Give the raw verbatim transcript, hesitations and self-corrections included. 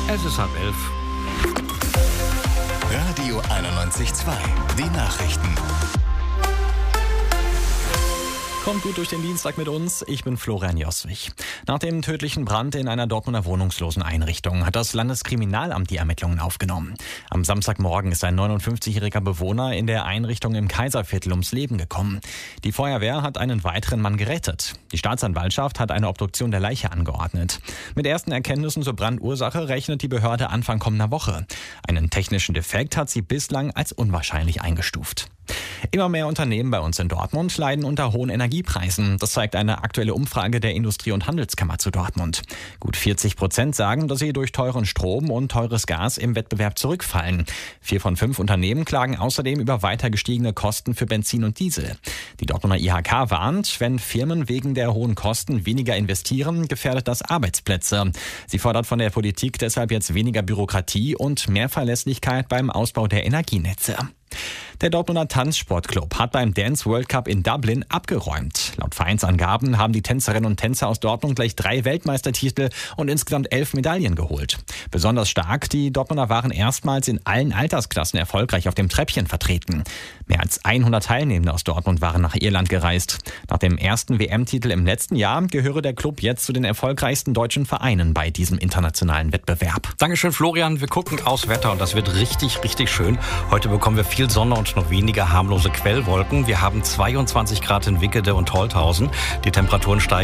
Es ist halb elf. Radio einundneunzig Komma zwei. Die Nachrichten. Kommt gut durch den Dienstag mit uns, ich bin Florian Joswig. Nach dem tödlichen Brand in einer Dortmunder Wohnungsloseneinrichtung hat das Landeskriminalamt die Ermittlungen aufgenommen. Am Samstagmorgen ist ein neunundfünfzigjähriger Bewohner in der Einrichtung im Kaiserviertel ums Leben gekommen. Die Feuerwehr hat einen weiteren Mann gerettet. Die Staatsanwaltschaft hat eine Obduktion der Leiche angeordnet. Mit ersten Erkenntnissen zur Brandursache rechnet die Behörde Anfang kommender Woche. Einen technischen Defekt hat sie bislang als unwahrscheinlich eingestuft. Immer mehr Unternehmen bei uns in Dortmund leiden unter hohen Energiepreisen. Das zeigt eine aktuelle Umfrage der Industrie- und Handelskammer zu Dortmund. Gut vierzig Prozent sagen, dass sie durch teuren Strom und teures Gas im Wettbewerb zurückfallen. Vier von fünf Unternehmen klagen außerdem über weiter gestiegene Kosten für Benzin und Diesel. Die Dortmunder I H K warnt, wenn Firmen wegen der hohen Kosten weniger investieren, gefährdet das Arbeitsplätze. Sie fordert von der Politik deshalb jetzt weniger Bürokratie und mehr Verlässlichkeit beim Ausbau der Energienetze. Der Dortmunder Tanzsportclub hat beim Dance World Cup in Dublin abgeräumt. Laut Vereinsangaben haben die Tänzerinnen und Tänzer aus Dortmund gleich drei Weltmeistertitel und insgesamt elf Medaillen geholt. Besonders stark, die Dortmunder waren erstmals in allen Altersklassen erfolgreich auf dem Treppchen vertreten. Mehr als hundert Teilnehmende aus Dortmund waren nach Irland gereist. Nach dem ersten W M-Titel im letzten Jahr gehöre der Club jetzt zu den erfolgreichsten deutschen Vereinen bei diesem internationalen Wettbewerb. Dankeschön, Florian. Wir gucken aufs Wetter und das wird richtig, richtig schön. Heute bekommen wir viel Sonne und noch weniger harmlose Quellwolken. Wir haben zweiundzwanzig Grad in Wickede und Holthausen. Die Temperaturen steigen